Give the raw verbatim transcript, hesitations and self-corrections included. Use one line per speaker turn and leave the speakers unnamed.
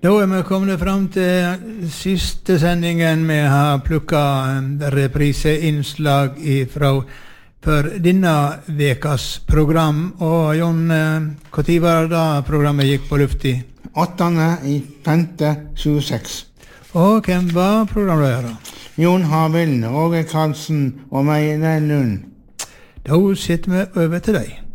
Da er vi kommet frem til siste sendingen. Vi har plukket repriseinnslag fra for denne vekas program. Og Jon, hva tid var det da programmet gikk på luft i?
åttende i femte tjueseks.
Og hvem var programlederen?
Jon Harvild, Åge Karlsen og meg, Lund.
Da sitter vi over til deg.